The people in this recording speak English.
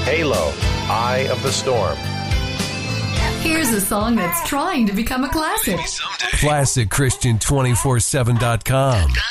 Halo, Eye of the Storm. Here's a song that's trying to become a classic. ClassicChristian247.com.